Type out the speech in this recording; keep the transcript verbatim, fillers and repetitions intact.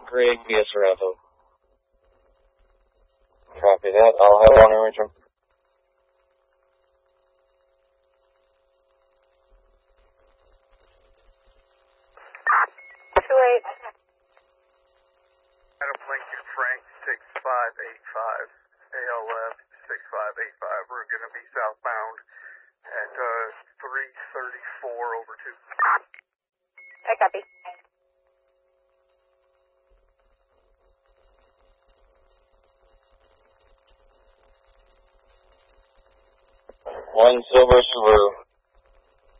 Greg, yes, Sorrento. Copy that. I'll have one in return. Two eight. Adam Lincoln Frank six five eight five, A L F six five eight five. We're going to be southbound at uh, three thirty-four over two. I copy. One Silver Subaru.